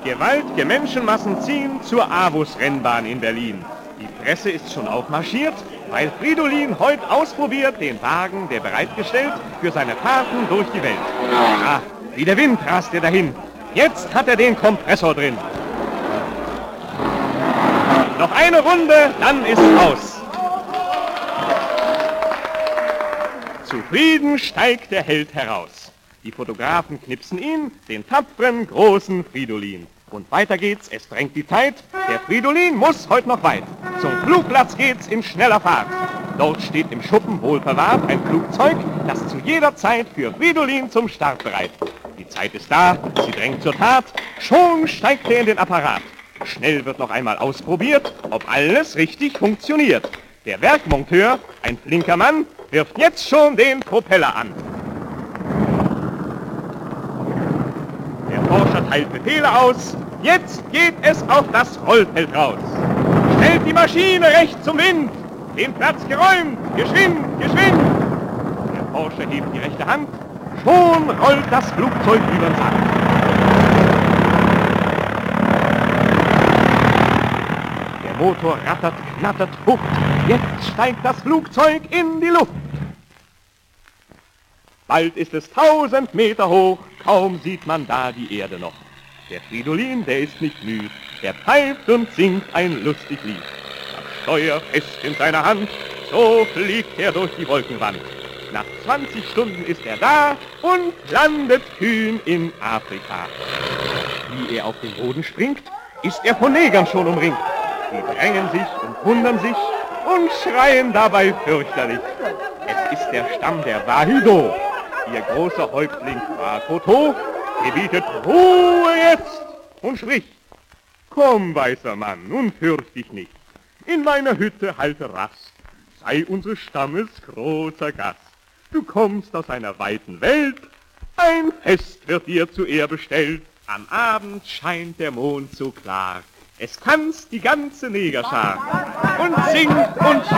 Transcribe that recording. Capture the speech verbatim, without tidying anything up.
Gewaltige Menschenmassen ziehen zur Avus-Rennbahn in Berlin. Die Presse ist schon aufmarschiert, weil Fridolin heute ausprobiert den Wagen, der bereitgestellt für seine Fahrten durch die Welt. Ah, wie der Wind rast er dahin. Jetzt hat er den Kompressor drin. Noch eine Runde, dann ist aus. Zufrieden steigt der Held heraus. Die Fotografen knipsen ihn, den tapferen, großen Fridolin. Und weiter geht's, es drängt die Zeit. Der Fridolin muss heute noch weit. Zum Flugplatz geht's in schneller Fahrt. Dort steht im Schuppen wohlverwahrt ein Flugzeug, das zu jeder Zeit für Fridolin zum Start bereit. Die Zeit ist da, sie drängt zur Tat. Schon steigt er in den Apparat. Schnell wird noch einmal ausprobiert, ob alles richtig funktioniert. Der Werkmonteur, ein flinker Mann, wirft jetzt schon den Propeller an. Der Forscher teilt Befehle aus. Jetzt geht es auf das Rollfeld raus. Stellt die Maschine recht zum Wind. Den Platz geräumt. Geschwind, geschwind. Der Forscher hebt die rechte Hand. Schon rollt das Flugzeug übern Sand. Der Motor rattert, knattert, hupt. Jetzt steigt das Flugzeug in die Luft. Bald ist es tausend Meter hoch, kaum sieht man da die Erde noch. Der Fridolin, der ist nicht müd, er pfeift und singt ein lustig Lied. Das Steuer fest in seiner Hand, so fliegt er durch die Wolkenwand. Nach zwanzig Stunden ist er da und landet kühn in Afrika. Wie er auf den Boden springt, ist er von Negern schon umringt. Die drängen sich und wundern sich und schreien dabei fürchterlich. Es ist der Stamm der Wahido. Ihr großer Häuptling Krakoto gebietet Ruhe jetzt und spricht: Komm, weißer Mann, nun fürcht dich nicht. In meiner Hütte halte Rast, sei unseres Stammes großer Gast. Du kommst aus einer weiten Welt, ein Fest wird dir zur Ehr bestellt. Am Abend scheint der Mond so klar, es tanzt die ganze Negerschar und singt und